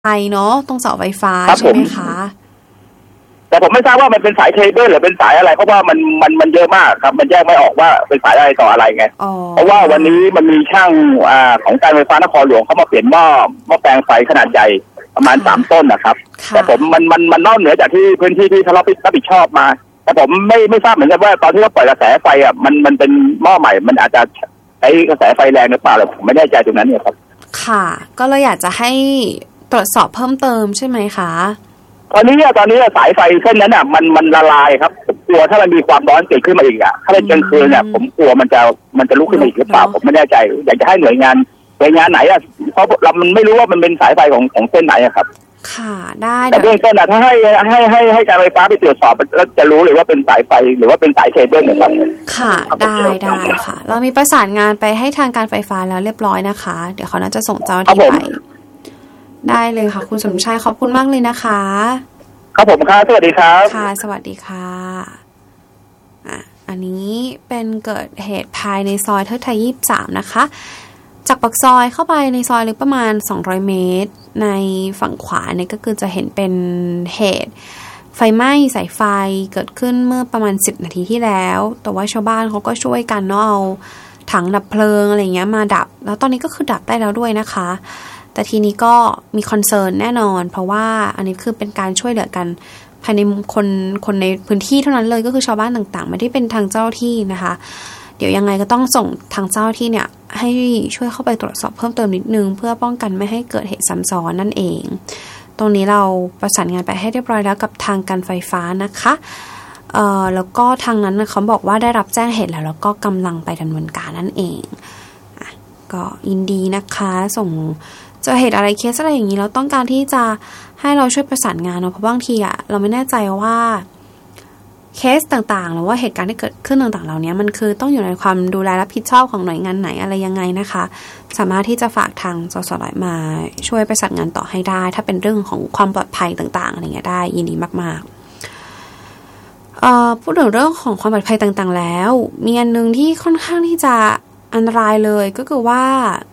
ไฟเนาะตรงเสาไฟฟ้าใช่ไหมคะแต่ผมไม่ทราบว่ามันเป็นสายเคเบิลหรือเป็นสายอะไรเพราะว่ามันเยอะมากครับมันแยกไม่ออกว่าเป็นสายอะไรต่ออะไรไงเพราะว่าวันนี้มันมีช่างของการไฟฟ้านครหลวงเขามาเปลี่ยนหม้อแปลงไฟขนาดใหญ่ประมาณ3 ต้นนะครับแต่ผมมันนอกเหนือจากที่พื้นที่ที่เขารับผิดชอบมาแต่ผมไม่ทราบเหมือนกันว่าตอนที่เขาปล่อยกระแสไฟมันเป็นหม้อใหม่มันอาจจะใช้กระแสไฟแรงหรือเปล่าเลยผมไม่แน่ใจตรงนั้นเนี่ยครับค่ะก็เลยอยากจะให้ตรวจสอบเพิ่มเติมใช่ไหมคะตอนนี้สายไฟเส้นนั้นมันละลายครับผมกลัวถ้ามันมีความร้อนเกิดขึ้นมาอีกถ้าเป็นกลางคืนผมกลัวมันจะลุกขึ้นมาอีกหรือเปล่าผมไม่แน่ใจอยากจะให้หน่วยงานไหนเพราะเรามันไม่รู้ว่ามันเป็นสายไฟของเส้นไหนครับค่ะได้แต่เบื้องต้นถ้าให้การไฟฟ้าไปตรวจสอบแล้วจะรู้เลยว่าเป็นสายไฟหรือว่าเป็นสายเคเบิลนะครับค่ะได้ค่ะเรามีประสานงานไปให้ทางการไฟฟ้าแล้วเรียบร้อยนะคะเดี๋ยวเขาน่าจะส่งเจ้าหน้าที่ไปได้เลยค่ะคุณสมชายขอบคุณมากเลยนะคะครับผมครับสวัสดีครับค่ะสวัสดีค่ะอันนี้เป็นเกิดเหตุภายในซอยเทิดไทย23นะคะจากปากซอยเข้าไปในซอยลึกประมาณ200เมตรในฝั่งขวาเนี่ยก็คือจะเห็นเป็นเหตุไฟไหม้สายไฟเกิดขึ้นเมื่อประมาณ10 นาทีที่แล้วแต่ว่าชาวบ้านเขาก็ช่วยกันเนาะเอาถังดับเพลิงอะไรเงี้ยมาดับแล้วตอนนี้ก็คือดับได้แล้วด้วยนะคะแต่ทีนี้ก็มีคอนเซิร์นแน่นอนเพราะว่าอันนี้คือเป็นการช่วยเหลือกันภายในคนในพื้นที่เท่านั้นเลยก็คือชาวบ้านต่างๆไม่ได้เป็นทางเจ้าที่นะคะเดี๋ยวยังไงก็ต้องส่งทางเจ้าที่เนี่ยให้ช่วยเข้าไปตรวจสอบเพิ่มเติมนิดนึงเพื่อป้องกันไม่ให้เกิดเหตุซ้ำซ้อนนั่นเองตรงนี้เราประสานงานไปให้เรียบร้อยแล้วกับทางการไฟฟ้านะคะแล้วก็ทางนั้นเขาบอกว่าได้รับแจ้งเหตุแล้วก็กำลังไปดำเนินการนั่นเองก็ยินดีนะคะส่งเจอเหตุอะไรเคสอะไรอย่างนี้เราต้องการที่จะให้เราช่วยประสานงานเนาะเพราะบางทีเราไม่แน่ใจว่าเคสต่างๆหรือว่าเหตุการณ์ที่เกิดขึ้นต่างๆเหล่านี้มันคือต้องอยู่ในความดูแลรับผิดชอบของหน่วยงานไหนอะไรยังไงนะคะสามารถที่จะฝากทางสสร.มาช่วยประสานงานต่อให้ได้ถ้าเป็นเรื่องของความปลอดภัยต่างๆอะไรเงี้ยได้ยินดีมากๆพูดถึงเรื่องของความปลอดภัยต่างๆแล้วมีอันนึงที่ค่อนข้างที่จะอันตรายเลยก็คือว่า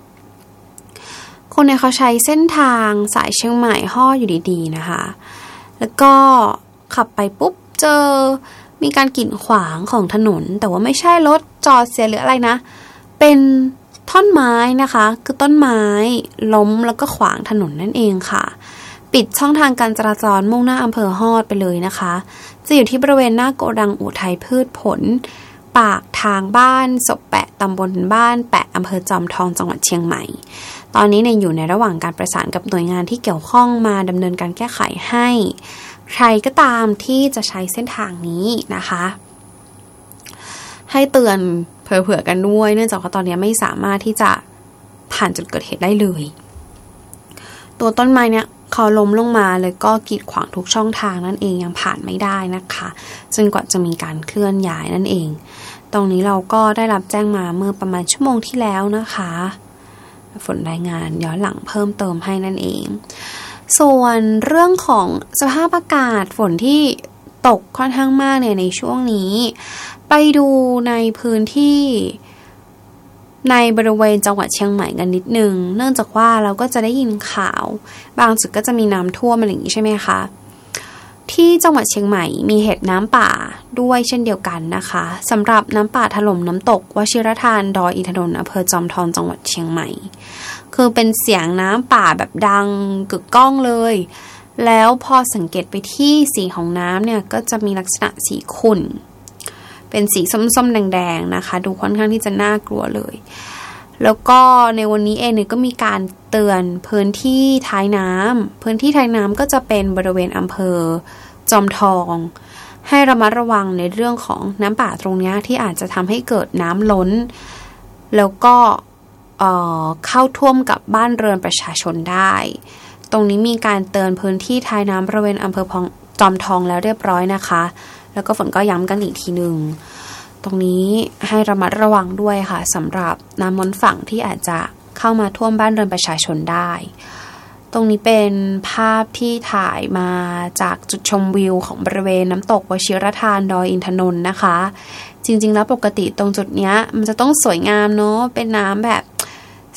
คนเนี่ยเขาใช้เส้นทางสายเชียงใหม่ฮอดอยู่ดีๆนะคะแล้วก็ขับไปปุ๊บเจอมีการกีดขวางของถนนแต่ว่าไม่ใช่รถจอดเสียหรืออะไรนะเป็นท่อนไม้นะคะคือต้นไม้ล้มแล้วก็ขวางถนนนั่นเองค่ะปิดช่องทางการจราจรมุ่งหน้าอำเภอฮอดไปเลยนะคะจะอยู่ที่บริเวณหน้าโกดังอุทัยพืชผลปากทางบ้านศพแปะตำบลบ้านแปะอำเภอจอมทองจังหวัดเชียงใหม่ตอนนี้เนี่ยอยู่ในระหว่างการประสานกับหน่วยงานที่เกี่ยวข้องมาดำเนินการแก้ไขให้ใครก็ตามที่จะใช้เส้นทางนี้นะคะให้เตือนเผื่อๆกันด้วยเนื่องจากว่าตอนนี้ไม่สามารถที่จะผ่านจุดเกิดเหตุได้เลยตัวต้นไม้เนี่ยเขาล้มลงมาเลยก็กีดขวางทุกช่องทางนั่นเองยังผ่านไม่ได้นะคะจนกว่าจะมีการเคลื่อนย้ายนั่นเองตรงนี้เราก็ได้รับแจ้งมาเมื่อประมาณชั่วโมงที่แล้วนะคะฝนรายงานย้อนหลังเพิ่มเติมให้นั่นเองส่วนเรื่องของสภาพอากาศฝนที่ตกค่อนข้างมากในช่วงนี้ไปดูในพื้นที่ในบริเวณจังหวัดเชียงใหม่กันนิดนึงเนื่องจากว่าเราก็จะได้ยินข่าวบางจุดก็จะมีน้ำท่วมอะไรอย่างนี้ใช่ไหมคะที่จังหวัดเชียงใหม่มีเหตุน้ำป่าด้วยเช่นเดียวกันนะคะสำหรับน้ำป่าถล่มน้ำตกวชิรทานดอยอินทนนท์อำเภอจอมทองจังหวัดเชียงใหม่คือเป็นเสียงน้ำป่าแบบดังกึกก้องเลยแล้วพอสังเกตไปที่สีของน้ำเนี่ยก็จะมีลักษณะสีขุ่นเป็นสีส้มๆแดงๆนะคะดูค่อนข้างที่จะน่ากลัวเลยแล้วก็ในวันนี้เองเนี่ยก็มีการเตือนพื้นที่ท้ายน้ำก็จะเป็นบริเวณอำเภอจอมทองให้ระมัดระวังในเรื่องของน้ำป่าตรงนี้ที่อาจจะทำให้เกิดน้ำล้นแล้วก็เข้าท่วมกับบ้านเรือนประชาชนได้ตรงนี้มีการเตือนพื้นที่ท้ายน้ำบริเวณอำเภอจอมทองแล้วเรียบร้อยนะคะแล้วก็ฝนก็ย้ำกันอีกทีนึงตรงนี้ให้ระมัดระวังด้วยค่ะสำหรับน้ำล้นฝั่งที่อาจจะเข้ามาท่วมบ้านเรือนประชาชนได้ตรงนี้เป็นภาพที่ถ่ายมาจากจุดชมวิวของบริเวณน้ำตกวชิรทานดอยอินทนนท์นะคะจริงๆแล้วปกติตรงจุดเนี้ยมันจะต้องสวยงามเนาะเป็นน้ำแบบ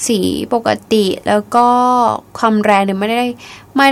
สีปกติแล้วก็ความแรงเนี่ยไม่ได้